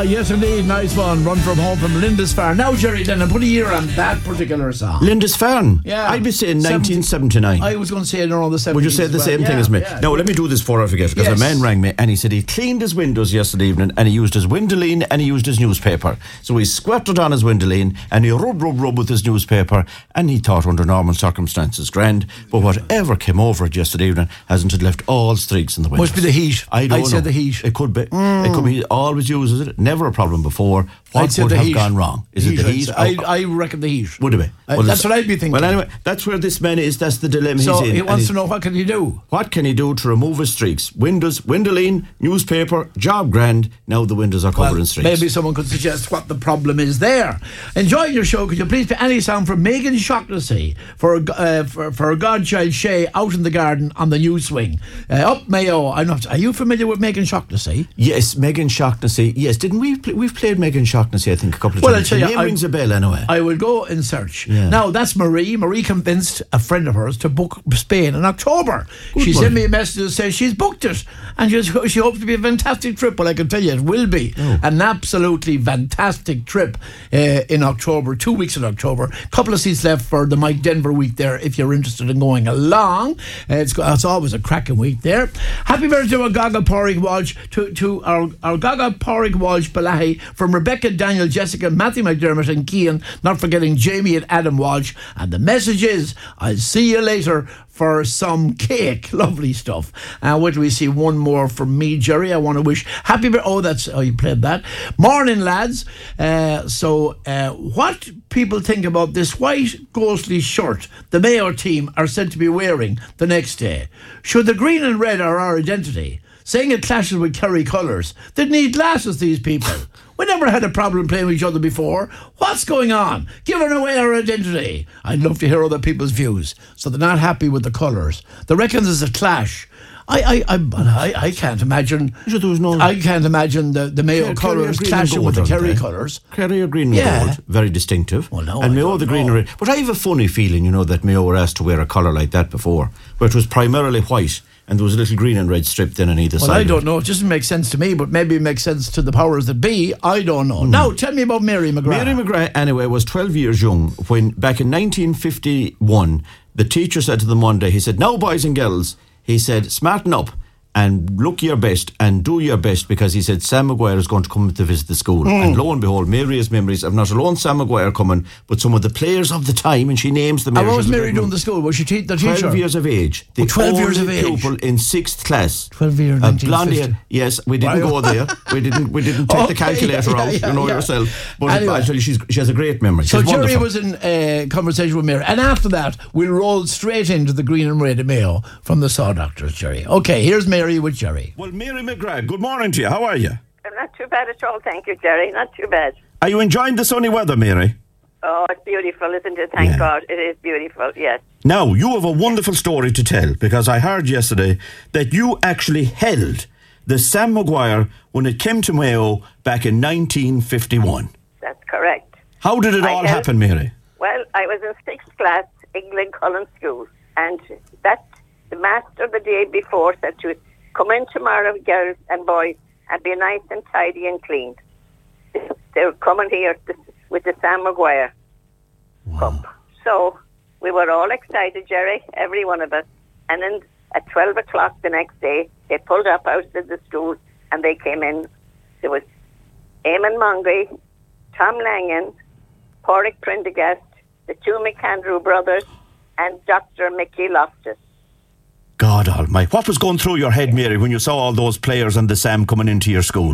Yes, indeed. Nice one. Run from home from Lindisfarne. Now, Jerry, then, put a year on that particular song. Lindisfarne? Yeah. I'd be saying 1979. I was going to say around the 70s. Would you say the same thing as me? Yeah. Now, let me do this before I forget, because a man rang me and he said he cleaned his windows yesterday evening and he used his Windoline and he used his newspaper. So he squatted on his Windoline and he rub with his newspaper, and he thought under normal circumstances grand, but whatever came over it yesterday evening hasn't it left all streaks in the windows. Must be the heat. I don't know. I'd say the heat. It could be. It could be. Always uses it. Never a problem before. What would have gone wrong? Is it the heat? I reckon the heat. Would it be? Well, that's what I'd be thinking. Well, anyway, that's where this man is. That's the dilemma he's in. So he wants to know, what can he do? What can he do to remove his streaks? Windows, Windoline, newspaper, job grand. Now the windows are covered in streaks. Maybe someone could suggest what the problem is there. Enjoying your show, could you please play any sound from Megan Shaughnessy for a godchild Shay out in the garden on the new swing? Up Mayo. I'm not. Are you familiar with Megan Shaughnessy? Yes, Megan Shaughnessy. Yes, didn't we've played Megan Shaughnessy, I think, a couple of times. I'll tell you, the name rings a bell anyway. I will go in search. Yeah. Now, that's Marie. Marie convinced a friend of hers to book Spain in October. She sent me a message that says she's booked it, and she hopes to be a fantastic trip. Well, I can tell you, it will be an absolutely fantastic trip in October, 2 weeks in October. Couple of seats left for the Mike Denver week there, if you're interested in going along. It's always a cracking week there. Happy birthday to our Gaga Porrig Walsh, to our Gaga Porrig Walsh Balahi, from Rebecca, Daniel, Jessica, Matthew McDermott and Cian, not forgetting Jamie and Adam Walsh. And the message is, I'll see you later for some cake. Lovely stuff. Wait till we see one more from me, Jerry. I want to wish happy birthday. You played that. Morning, lads. What people think about this white ghostly shirt the Mayo team are said to be wearing the next day? Should the green and red are our identity? Saying it clashes with Kerry colours. They need glasses, these people. We never had a problem playing with each other before. What's going on? Giving away our identity. I'd love to hear other people's views. So they're not happy with the colours. They reckon there's a clash. I can't imagine. I can't imagine the Mayo colours clashing with the Kerry colours. Kerry are green and gold, very distinctive. Well, no, and Mayo the green and red. But I have a funny feeling, that Mayo were asked to wear a colour like that before, where it was primarily white, and there was a little green and red strip then on either side. Well, I don't know. It doesn't make sense to me, but maybe it makes sense to the powers that be. I don't know. Now, tell me about Mary McGrath. Mary McGrath, anyway, was 12 years young when, back in 1951, the teacher said to them one day, he said, "Now, boys and girls," he said, "smarten up and look your best and do your best," because he said Sam Maguire is going to come to visit the school. And lo and behold, Mary has memories of not alone Sam Maguire coming, but some of the players of the time, and she names them. And what was Mary doing the school? Was she the teacher? 12 years of age. The 12 years of age. Pupil in 6th class. 12 years, 1950. Yes, we didn't go there. We didn't take the calculator out, yourself. But anyway. I tell you, she has a great memory. So Jerry was in conversation with Mary, and after that, we rolled straight into the green and red at Mayo from the Saw Doctors, Jerry. Okay, here's Mary with Jerry. Well, Mary McGrath, good morning to you. How are you? Not too bad at all, thank you, Jerry. Not too bad. Are you enjoying the sunny weather, Mary? Oh, it's beautiful, isn't it? Thank God. It is beautiful, yes. Now, you have a wonderful story to tell, because I heard yesterday that you actually held the Sam Maguire when it came to Mayo back in 1951. That's correct. How did it all happen, Mary? Well, I was in 6th class, England Cullen School, and the master the day before said to us, "Come in tomorrow, girls and boys, and be nice and tidy and clean." They were coming here with the Sam Maguire cup. So we were all excited, Jerry, every one of us. And then at 12 o'clock the next day, they pulled up out of the school and they came in. There was Eamon Mongery, Tom Langan, Porrick Prendergast, the two McAndrew brothers, and Dr. Mickey Loftus. God almighty. What was going through your head, Mary, when you saw all those players and the Sam coming into your school?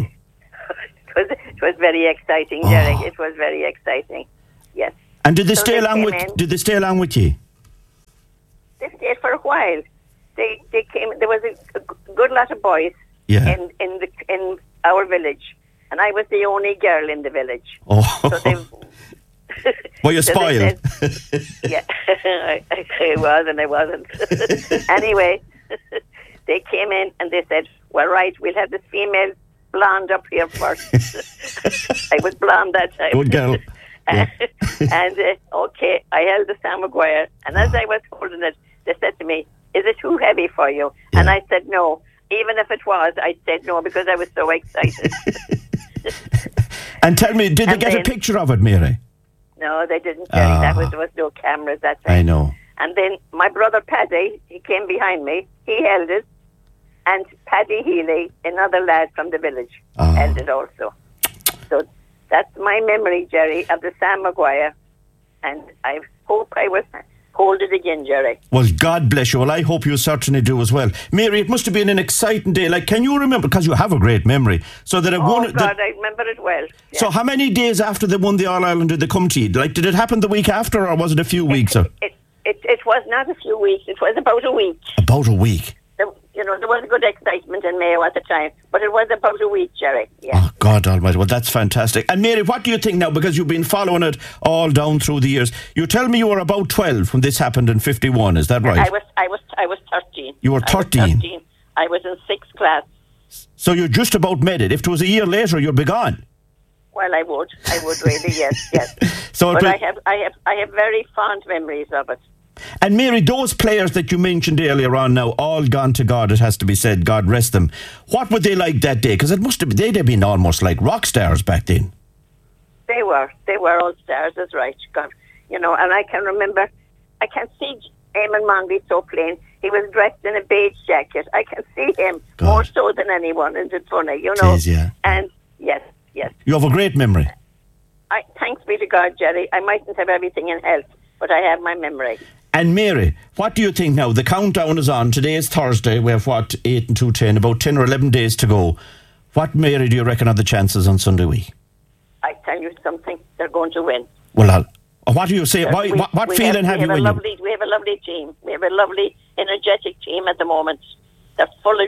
It was very exciting, Jerry. It was very exciting. Yes. And did they stay along with you? They stayed for a while. They came. There was a good lot of boys in our village, and I was the only girl in the village. Oh. So were you spoiled? Yeah, I was and I wasn't. Anyway, they came in and they said, "Well, right, we'll have the female blonde up here first." I was blonde that time. Good girl. Yeah. And okay, I held the Sam Maguire, and as I was holding it, they said to me, "Is it too heavy for you?" Yeah. And I said no. Even if it was, I said no because I was so excited. And tell me, did they get a picture of it, Mary? No, they didn't, Jerry. There was no cameras that time. I know. And then my brother Paddy, he came behind me. He held it. And Paddy Healy, another lad from the village, held it also. So that's my memory, Jerry, of the Sam Maguire. And I hope I will hold it again, Jerry. Well, God bless you. Well, I hope you certainly do as well. Mary, it must have been an exciting day. Like, can you remember, because you have a great memory, so that it won... God, I remember it well. Yeah. So how many days after they won the All-Ireland did they come to you? Like, did it happen the week after, or was it a few weeks? It was not a few weeks. It was about a week. About a week? There was good excitement in Mayo at the time, but it was about a week, Jerry. Yeah. Oh, God almighty. Well, that's fantastic. And Mary, what do you think now? Because you've been following it all down through the years. You tell me you were about 12 when this happened in 51, is that right? I was 13. You were 13? I was in 6th class. So you just about made it. If it was a year later, you'd be gone. Well, I would really, yes. So but I have very fond memories of it. And Mary, those players that you mentioned earlier on now, all gone to God, it has to be said, God rest them. What were they like that day? Because they'd have been almost like rock stars back then. They were all stars, that's right. God, and I can see Eamon Mongley so plain. He was dressed in a beige jacket. I can see him more so than anyone. Isn't it funny, It is, yeah. And yes. You have a great memory. Thanks be to God, Jerry. I mightn't have everything in health, but I have my memory. And Mary, what do you think now? The countdown is on. Today is Thursday. We have, 8 and 2, 10, about 10 or 11 days to go. What, Mary, do you reckon are the chances on Sunday week? I tell you something, they're going to win. Well, what do you say? What feeling have you in you? We have a lovely team. We have a lovely, energetic team at the moment. They're full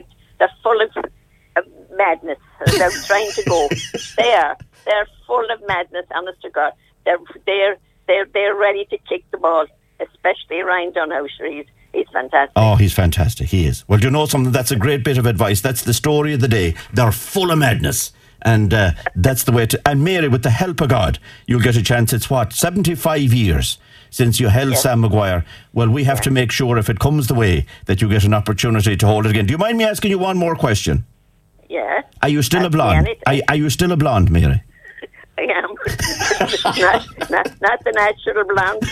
of madness. They're trying to go. They're full of madness, honest to God. They're ready to kick the ball. Especially Ryan Dunhouse. He's fantastic. Oh, he's fantastic. He is. Well, do you know something? That's a great bit of advice. That's the story of the day. They're full of madness. And that's the way to... And Mary, with the help of God, you'll get a chance. It's 75 years since you held Sam Maguire. Well, we have to make sure, if it comes the way, that you get an opportunity to hold it again. Do you mind me asking you one more question? Yeah. Are you still a blonde? Are you still a blonde, Mary? I am. not the natural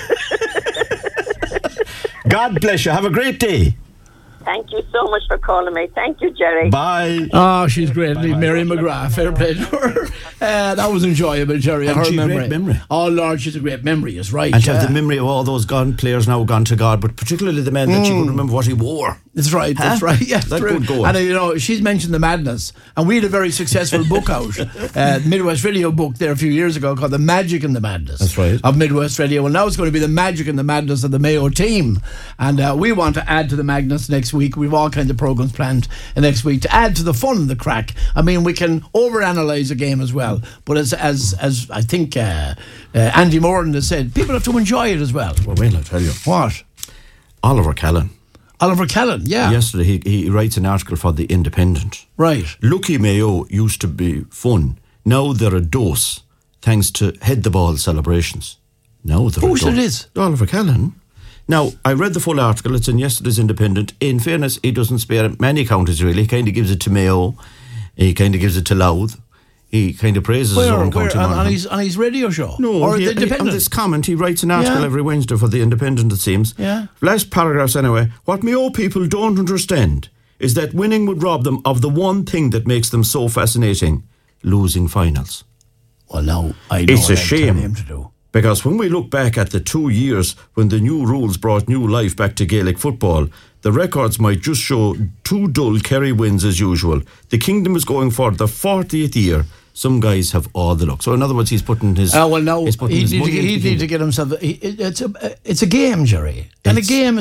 blonde. God bless you. Have a great day. Thank you so much for calling me. Thank you, Jerry. Bye. Oh, she's great. Mary McGrath. Fair play to her. That was enjoyable, Jerry. And she's a great memory. Oh, Lord, she's a great memory. Is right. And to have the memory of all those players now gone to God, but particularly the man that she couldn't remember what he wore. That's right. Huh? That's right. Yeah, that's good going. And she's mentioned the madness, and we had a very successful book out, Midwest Radio book there a few years ago called "The Magic and the Madness." That's right. Of Midwest Radio. Well, now it's going to be the magic and the madness of the Mayo team, and we want to add to the madness next week. We've all kinds of programs planned next week to add to the fun and the crack. I mean, we can overanalyze a game as well, but as I think Andy Moran has said, people have to enjoy it as well. Well, I'll tell you. What? Oliver Callan, yeah. Yesterday he writes an article for The Independent. Right. Lucky Mayo used to be fun. Now they're a dose, thanks to head the ball celebrations. Now they're a dose. It is? Oliver Callan. Now, I read the full article. It's in yesterday's Independent. In fairness, he doesn't spare many counties, really. He kind of gives it to Mayo. He kind of gives it to Louth. He kind of praises his own county. On his radio show? No, or The Independent? On this comment, he writes an article every Wednesday for The Independent, it seems. Yeah. Last paragraphs, anyway. What Mayo people don't understand is that winning would rob them of the one thing that makes them so fascinating, losing finals. Well, now, I know it's a shame. Him to do. Because when we look back at the 2 years when the new rules brought new life back to Gaelic football, the records might just show 2 dull Kerry wins as usual. The Kingdom is going for the 40th year. Some guys have all the luck. So in other words, he's putting his... he needs to get himself... It's a game, Jerry. And a game